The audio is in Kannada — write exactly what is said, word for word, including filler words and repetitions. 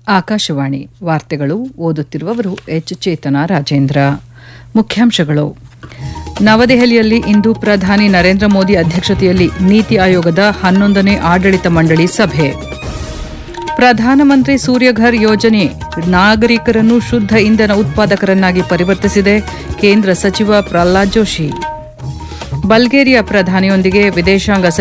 ಆಕಾಶವಾಣಿ ವಾರ್ತೆಗಳು ಓದುತ್ತಿರುವವರು ಎಚ್ ಚೇತನಾ ರಾಜೇಂದ್ರ. ಮುಖ್ಯಾಂಶಗಳು. ನವದೆಹಲಿಯಲ್ಲಿ ಇಂದು ಪ್ರಧಾನಿ ನರೇಂದ್ರ ಮೋದಿ ಅಧ್ಯಕ್ಷತೆಯಲ್ಲಿ ನೀತಿ ಆಯೋಗದ ಹನ್ನೊಂದನೇ ಆಡಳಿತ ಮಂಡಳಿ ಸಭೆ. ಪ್ರಧಾನಮಂತ್ರಿ ಸೂರ್ಯಘರ್ ಯೋಜನೆ ನಾಗರಿಕರನ್ನು ಶುದ್ಧ ಇಂಧನ ಉತ್ಪಾದಕರನ್ನಾಗಿ ಪರಿವರ್ತಿಸಿದೆ. ಕೇಂದ್ರ ಸಚಿವ ಪ್ರಹ್ಲಾದ್ ಜೋಶಿ. ಬಲ್ಗೇರಿಯಾ ಪ್ರಧಾನಿಯೊಂದಿಗೆ ವಿದೇಶಾಂಗ